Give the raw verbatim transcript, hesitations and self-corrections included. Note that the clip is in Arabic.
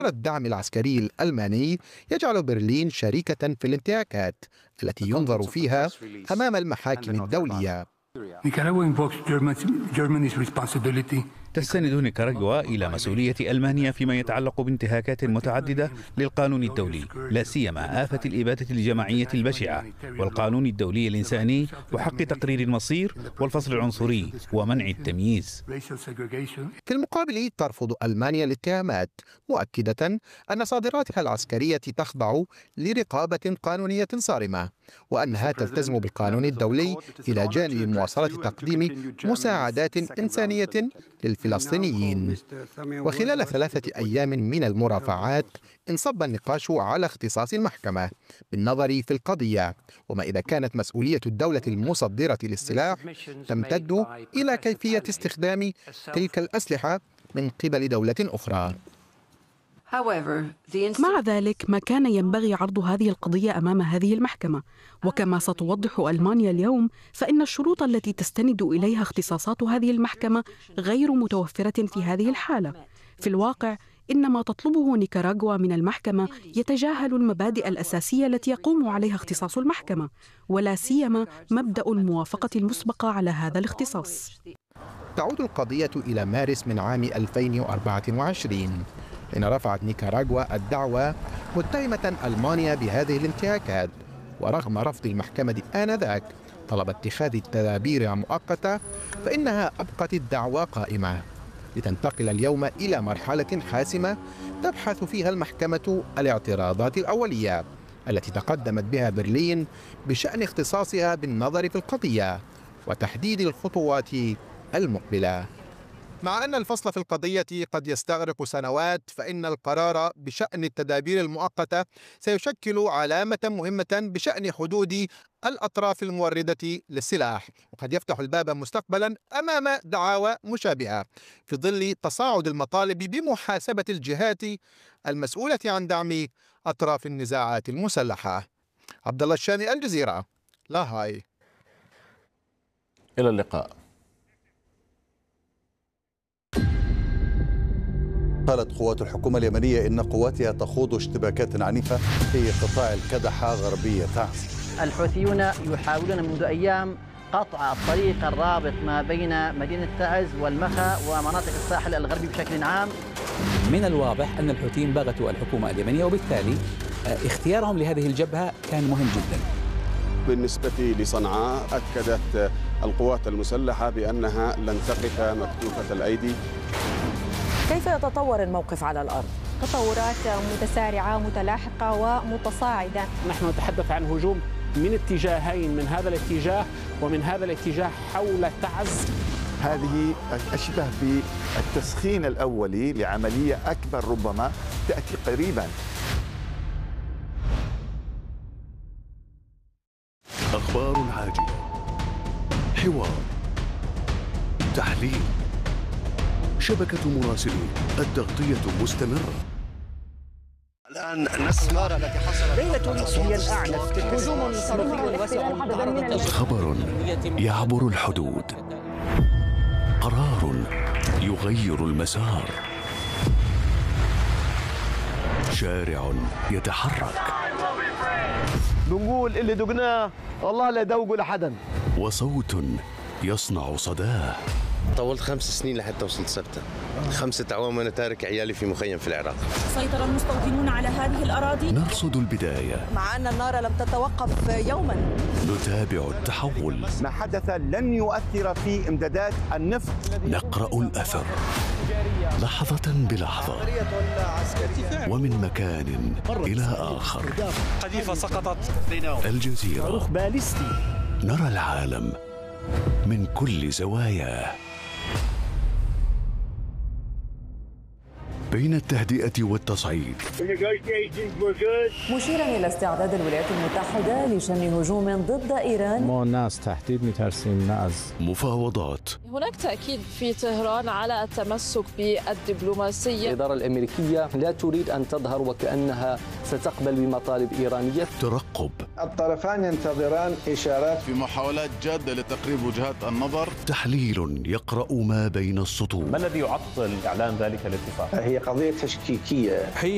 الدعم العسكري الألماني يجعل برلين شريكة في الانتهاكات التي ينظر فيها أمام المحاكم الدولية. تستند نيكاراغوا إلى مسؤولية ألمانيا فيما يتعلق بانتهاكات متعددة للقانون الدولي، لا سيما آفة الإبادة الجماعية البشعة والقانون الدولي الإنساني وحق تقرير المصير والفصل العنصري ومنع التمييز. في المقابل ترفض ألمانيا الاتهامات، مؤكدة أن صادراتها العسكرية تخضع لرقابة قانونية صارمة، وأنها تلتزم بالقانون الدولي إلى جانب مواصلة تقديم مساعدات إنسانية للفلسطينيين. وخلال ثلاثة أيام من المرافعات انصب النقاش على اختصاص المحكمة بالنظر في القضية، وما إذا كانت مسؤولية الدولة المصدرة للسلاح تمتد إلى كيفية استخدام تلك الأسلحة من قبل دولة أخرى. مع ذلك ما كان ينبغي عرض هذه القضية أمام هذه المحكمة، وكما ستوضح ألمانيا اليوم فإن الشروط التي تستند إليها اختصاصات هذه المحكمة غير متوفرة في هذه الحالة. في الواقع إن ما تطلبه نيكاراغوا من المحكمة يتجاهل المبادئ الأساسية التي يقوم عليها اختصاص المحكمة، ولا سيما مبدأ الموافقة المسبقة على هذا الاختصاص. تعود القضية إلى مارس من عام ألفين وأربعة وعشرين، حين رفعت نيكاراغوا الدعوى متهمة ألمانيا بهذه الانتهاكات، ورغم رفض المحكمة آنذاك طلب اتخاذ التدابير مؤقتة، فإنها أبقت الدعوى قائمة لتنتقل اليوم إلى مرحلة حاسمة تبحث فيها المحكمة الاعتراضات الأولية التي تقدمت بها برلين بشأن اختصاصها بالنظر في القضية وتحديد الخطوات المقبلة. مع أن الفصل في القضية قد يستغرق سنوات، فإن القرار بشأن التدابير المؤقتة سيشكل علامة مهمة بشأن حدود الأطراف الموردة للسلاح، وقد يفتح الباب مستقبلا أمام دعاوى مشابهة في ظل تصاعد المطالب بمحاسبة الجهات المسؤولة عن دعم أطراف النزاعات المسلحة. عبد الله الشامي، الجزيرة، لاهاي. إلى اللقاء. قالت قوات الحكومة اليمنية إن قواتها تخوض اشتباكات عنيفة في قطاع الكدحة غربية تعز. الحوثيون يحاولون منذ أيام قطع الطريق الرابط ما بين مدينة تعز والمخا ومناطق الساحل الغربي بشكل عام. من الواضح أن الحوثيين بغتوا الحكومة اليمنية، وبالتالي اختيارهم لهذه الجبهة كان مهم جدا. بالنسبة لصنعاء أكدت القوات المسلحة بأنها لن تقف مكتوفة الأيدي. كيف يتطور الموقف على الأرض؟ تطورات متسارعة متلاحقة ومتصاعدة. نحن نتحدث عن هجوم من اتجاهين، من هذا الاتجاه ومن هذا الاتجاه حول تعز. هذه أشبه بالتسخين الأولي لعملية أكبر ربما تأتي قريبا. أخبار عاجلة، حوار، تحليل، شبكة مراسلين، التغطية مستمرة. الآن نسمع التي حصلت ليلة هي الأعنف هجوم صاروخي واسع. خبر يعبر الحدود، قرار يغير المسار، شارع يتحرك. بنقول اللي دقناه والله لا يدوقوا لحدا، وصوت يصنع صداه. طولت خمس سنين لحتى وصلت سبتة، خمسة أعوام وأنا تارك عيالي في مخيم في العراق. سيطر المستوطنون على هذه الأراضي. نرصد البداية مع أن النار لم تتوقف يوما. نتابع التحول. ما حدث لن يؤثر في إمدادات النفط. نقرأ الأثر لحظة بلحظة ومن مكان إلى آخر. قذيفة سقطت. الجزيرة، نرى العالم من كل زواياه. بين التهدئة والتصعيد، مشيرا إلى استعداد الولايات المتحدة لشن هجوم ضد إيران. ما الناس تحديد مترسين ناس. مفاوضات. هناك تأكيد في طهران على التمسك بالدبلوماسية. الإدارة الأمريكية لا تريد أن تظهر وكأنها ستقبل بمطالب إيرانية. ترقب. الطرفان ينتظران إشارات في محاولات جادة لتقريب وجهات النظر. تحليل يقرأ ما بين السطور. ما الذي يعطل إعلان ذلك الاتفاق؟ هي قضية تشكيكية.